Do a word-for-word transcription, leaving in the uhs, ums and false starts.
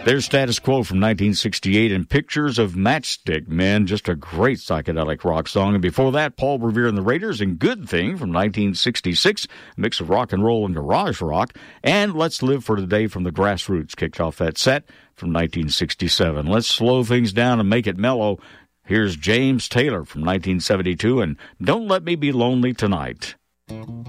There's Status Quo from nineteen sixty-eight and Pictures of Matchstick Men, just a great psychedelic rock song. And before that, Paul Revere and the Raiders and Good Thing from nineteen sixty-six, a mix of rock and roll and garage rock. And Let's Live for Today from the Grassroots kicked off that set from nineteen sixty-seven. Let's slow things down and make it mellow. Here's James Taylor from nineteen seventy-two and Don't Let Me Be Lonely Tonight.